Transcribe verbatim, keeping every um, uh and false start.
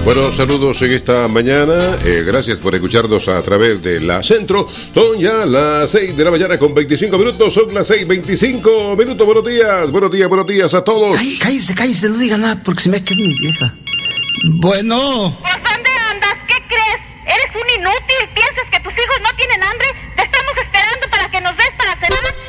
Bueno, saludos en esta mañana. Eh, gracias por escucharnos a través de la Centro. Son ya las seis de la mañana con veinticinco minutos. Son las seis veinticinco minutos. Buenos días, buenos días, buenos días a todos. Cállese, cállese, no diga nada porque se me queda mi vieja. Bueno.